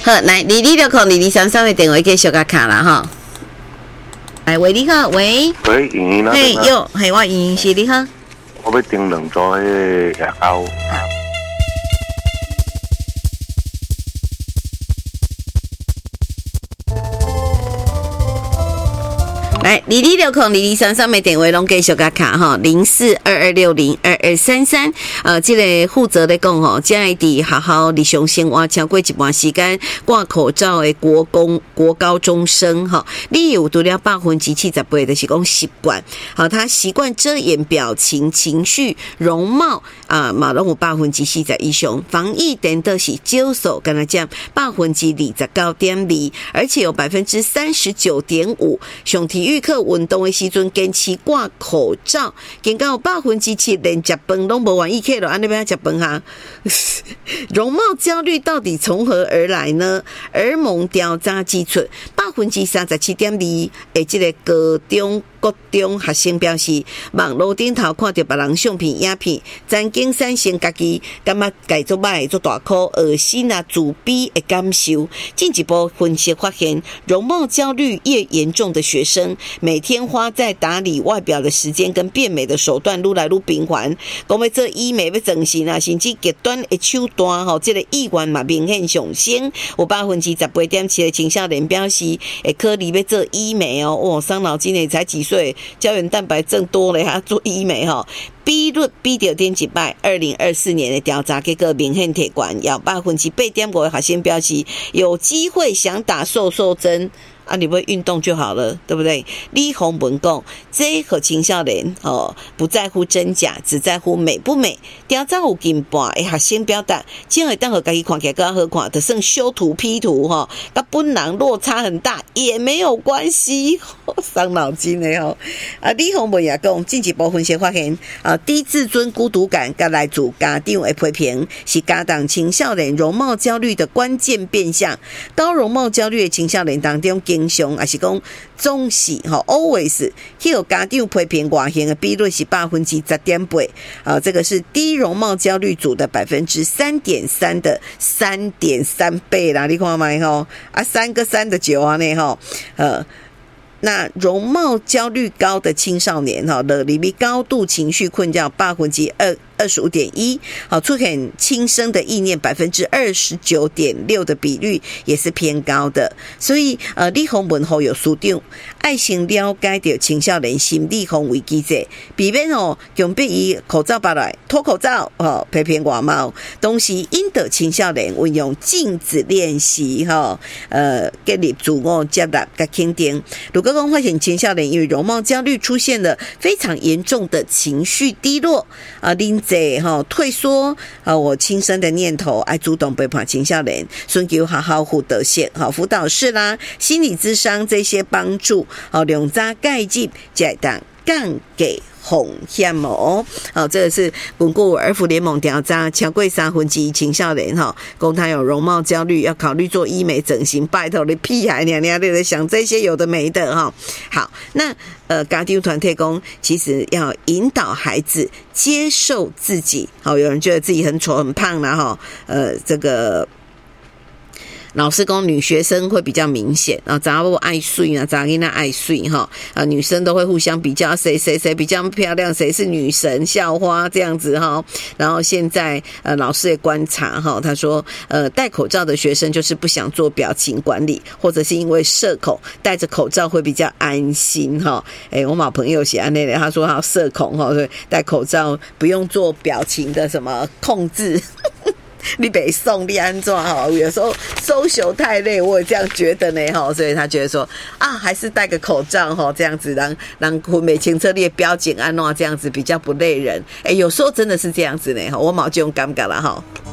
好，来22602233的电话继续甲卡啦哈。哎，喂，你好，喂， 喂，莹莹那嘿， 边啊， 哟，嘿，我莹莹是你好。 我要订2组迄个牙膏。 来，22602233的电话拢继续甲卡哈，0422602233。这个负责咧讲吼，将来伫学校日常生活超过一段时间挂口罩的国高中生哈，你有除了78%，就是讲习惯，好，他习惯遮掩表情、情绪、容貌嘛，拢有40%以上。防疫等的是接受，跟他讲29.2%，而且有39.5%上体育课运动的时阵坚持挂口罩，更加有7%连食饭拢无愿意去了，安尼要食饭哈。容貌焦虑到底从何而来呢？儿盟调查指出，37.2%的这个国中学生表示，网络顶头看到别人相片、影片，曾经产生家己感觉家做歹、做大哭、恶心自卑的感受。进一步分析发现，容貌焦虑越严重的学生，每天花在打理外表的时间跟变美的手段愈来愈频繁。讲要做医美、要整形甚至极端的手段这个意愿嘛明显上升。有18.7%的青少年表示，会考虑要做医美伤脑筋的才几岁。胶原蛋白增多了还做医美比率比到2024年的调查结果明显提高，有8.5%的学生表示有机会想打瘦针。你不会运动就好了，对不对？李鸿文讲，这和青少年不在乎真假，只在乎美不美。调查有近半的学生表达，这会当和自己看起来更好看，就算修图 P 图跟本人落差很大也没有关系，伤脑筋的李鸿文也讲，进一步分析发现低自尊、孤独感跟来自家长的批评，是家长青少年容貌焦虑的关键变项。高容貌焦虑的青少年当中，经常还是讲总是always 去有家长批评外形的比率是10.8%，这个是低容貌焦虑组的3.3%的3.3倍啦，你看卖3个3的9呢那容貌焦虑高的青少年里面高度情绪困扰25.1%，出现轻生的意念29.6%的比率也是偏高的。所以李鸿文有署长爱先了解到青少年心理防卫机制，避免强迫伊口罩拔来脱口罩批评外貌，同时引导青少年运用镜子练习建立自我接纳跟肯定。如果说发现青少年因为容貌焦虑出现了非常严重的情绪低落临在退缩我轻生的念头，爱主动陪伴青少年，寻求好好辅导室辅导室啦、心理咨商这些帮助量早介入，才会当降低风险这个是巩固儿福联盟调查，超过1/3青少年讲他有容貌焦虑，要考虑做医美整形。拜托你屁孩娘娘，你在想这些有的没的好，那家长团体讲，其实要引导孩子接受自己。有人觉得自己很丑很胖啦这个。老师讲女学生会比较明显查某爱水查囡仔爱水女生都会互相比较谁比较漂亮，谁是女神校花这样子然后现在老师也观察他说戴口罩的学生就是不想做表情管理，或者是因为社恐，戴着口罩会比较安心我好朋友写那他说他社恐所以戴口罩不用做表情的什么控制你北送你安装有时候social太累，我也这样觉得呢所以他觉得说还是戴个口罩这样子让分美清澈你的标警安这样子比较不累人有时候真的是这样子呢我冇这种感觉啦